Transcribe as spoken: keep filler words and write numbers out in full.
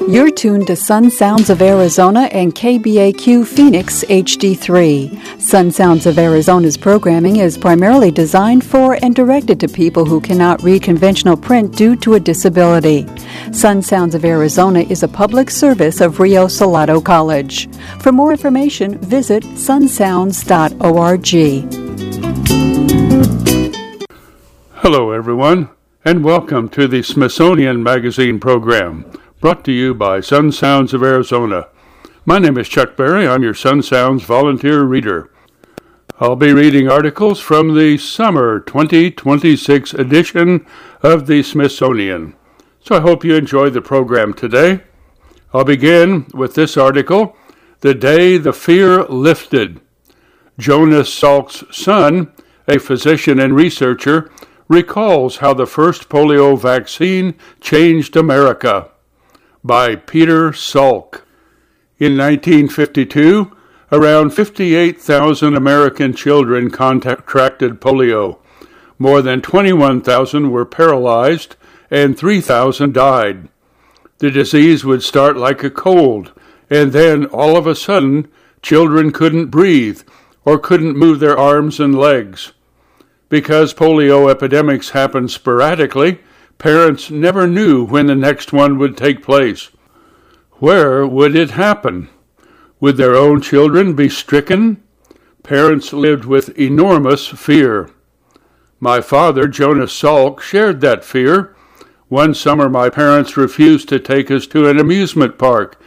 You're tuned to Sun Sounds of Arizona and K B A Q Phoenix H D three. Sun Sounds of Arizona's programming is primarily designed for and directed to people who cannot read conventional print due to a disability. Sun Sounds of Arizona is a public service of Rio Salado College. For more information, visit sun sounds dot org. Hello, everyone, and welcome to the Smithsonian Magazine program, brought to you by Sun Sounds of Arizona. My name is Chuck Berry. I'm your Sun Sounds volunteer reader. I'll be reading articles from the summer twenty twenty-six edition of the Smithsonian. So I hope you enjoy the program today. I'll begin with this article, The Day the Fear Lifted. Jonas Salk's son, a physician and researcher, recalls how the first polio vaccine changed America. By Peter Salk. In nineteen fifty-two, around fifty-eight thousand American children contracted polio. More than twenty-one thousand were paralyzed and three thousand died. The disease would start like a cold, and then all of a sudden, children couldn't breathe or couldn't move their arms and legs. Because polio epidemics happen sporadically, parents never knew when the next one would take place. Where would it happen? Would their own children be stricken? Parents lived with enormous fear. My father, Jonas Salk, shared that fear. One summer my parents refused to take us to an amusement park